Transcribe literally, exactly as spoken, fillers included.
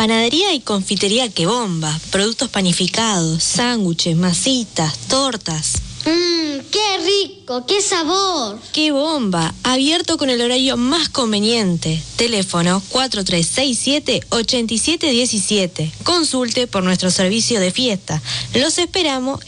Panadería y confitería Que Bomba. Productos panificados, sándwiches, masitas, tortas. Mmm, qué rico, qué sabor. Que Bomba, abierto con el horario más conveniente. Teléfono cuatro tres seis siete, ocho siete uno siete. Consulte por nuestro servicio de fiesta. Los esperamos